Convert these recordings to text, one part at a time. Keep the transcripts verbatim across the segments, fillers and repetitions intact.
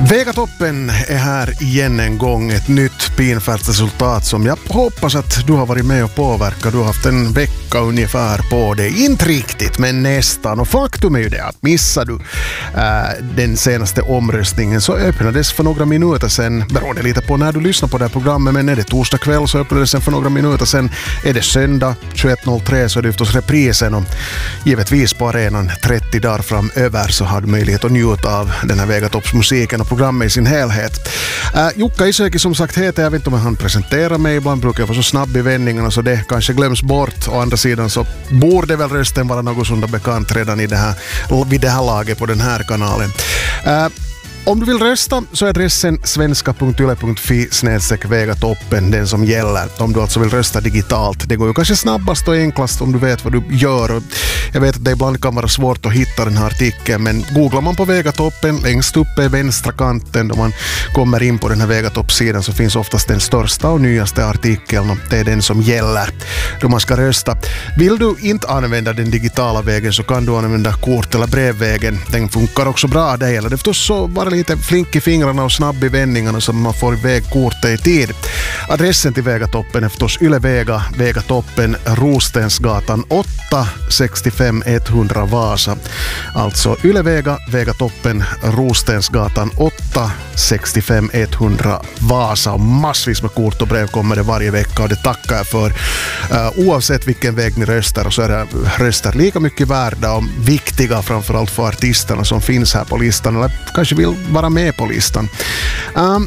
Vegatoppen är här igen en gång, ett nytt pinfärdigt resultat som jag hoppas att du har varit med och påverkat. Du har haft en vecka ungefär på det, inte riktigt men nästan, och faktum är ju det att missar du äh, den senaste omröstningen så öppnades för några minuter sedan, beroende lite på när du lyssnar på det här programmet, men är det torsdag kväll så öppnades den för några minuter sedan, är det söndag tjugoett noll tre så är det förstås reprisen, och givetvis på arenan trettio dagar framöver så har du möjlighet att njuta av den här Vegatoppsmusiken och programmet i sin helhet. Uh, Jukka Isäki som sagt heter, jag vet inte om han presenterar mig, ibland brukar jag vara så snabb i vändningarna så det kanske glöms bort. Å andra sidan så borde väl rösten vara något sådär bekant redan i det här, vid det här laget på den här kanalen. Uh, Om du vill rösta så är adressen svenska punkt yle punkt fi snedstreck vegatoppen den som gäller. Om du alltså vill rösta digitalt. Det går ju kanske snabbast och enklast om du vet vad du gör. Jag vet att det ibland kan vara svårt att hitta den här artikeln, men googlar man på Vegatoppen längst uppe i vänstra kanten då man kommer in på den här Vegatopp-sidan så finns oftast den största och nyaste artikeln, och det är den som gäller då man ska rösta. Vill du inte använda den digitala vägen så kan du använda kort- eller brevvägen. Den funkar också bra. Det gäller det förstås så bara lite flink i fingrarna och snabb i vändningarna så man får iväg kortet i tid. Adressen till Vegatoppen är förstås Ylevega, Vegatoppen, Rostensgatan åtta sextiofem etthundra Vasa. Alltså Ylevega, Vegatoppen, Rostensgatan åtta sextiofem etthundra Vasa. Och massvis med kort och brev kommer det varje vecka och det tackar jag för. Uh, oavsett vilken väg ni röstar så är det röstar lika mycket värda och viktiga framförallt för artisterna som finns här på listan eller kanske vill vara med på listan. Um,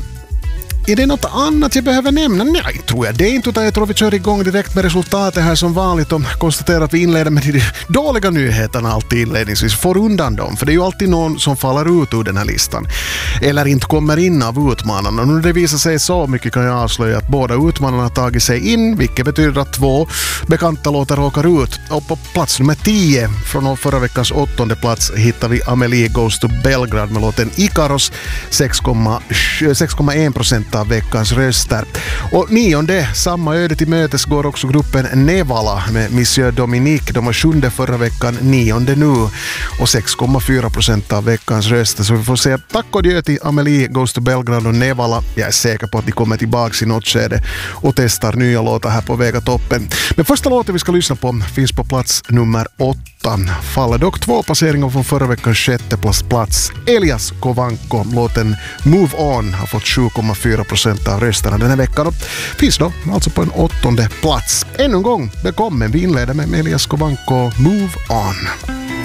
Är det något annat jag behöver nämna? Nej, tror jag det är inte, utan jag tror vi kör igång direkt med resultatet här som vanligt och konstaterar att vi inleder med de dåliga nyheterna alltid inledningsvis. Får undan dem, för det är ju alltid någon som faller ut ur den här listan. Eller inte kommer in av utmanarna. Och när det visar sig så mycket kan jag avslöja att båda utmanarna har tagit sig in, vilket betyder att två bekanta låtar råkar ut. Och på plats nummer tio från förra veckans åttonde plats hittar vi Amelie Goes to Belgrad med låten Ikaros, sex komma en procent av veckans röster. Och nionde, samma öde till mötes går också gruppen Nevala med Monsieur Dominique. De var sjunde förra veckan, nionde nu och sex komma fyra procent av veckans röster. Så vi får se tack och adjö till Amelie Goes to Belgrad och Nevala. Jag är säker på att de kommer tillbaka i något skede och testar nya låtar här på Vegatoppen. Men första låten vi ska lyssna på finns på plats nummer åtta. Faller dock två placeringar från förra veckans sjätte plats. Elias Kovanko, låten Move On har fått sju komma fyra procent av rösterna den här veckan och finns då alltså på en åttonde plats. Ännu en gång, välkommen. Vi inleder med Elias Kovanko, Move On.